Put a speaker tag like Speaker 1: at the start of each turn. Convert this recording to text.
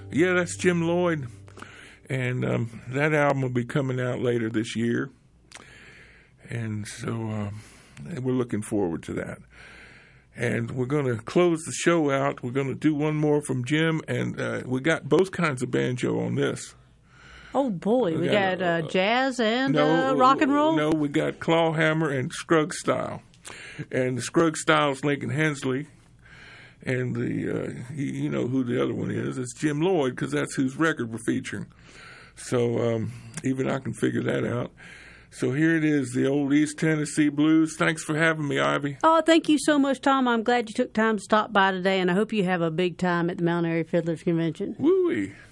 Speaker 1: Yeah, that's Jim Lloyd. And that album will be coming out later this year. And so we're looking forward to that. And we're going to close the show out. We're going to do one more from Jim. And we got both kinds of banjo on this.
Speaker 2: Oh, boy. We got jazz and rock and roll?
Speaker 1: No, we got clawhammer and Scruggs style. And the Scruggs style is Lincoln Hensley. And you know who the other one is. It's Jim Lloyd, because that's whose record we're featuring. So even I can figure that out. So here it is, the old East Tennessee Blues. Thanks for having me, Ivy.
Speaker 2: Oh, thank you so much, Tom. I'm glad you took time to stop by today, and I hope you have a big time at the Mount Airy Fiddlers Convention.
Speaker 1: Woo-wee.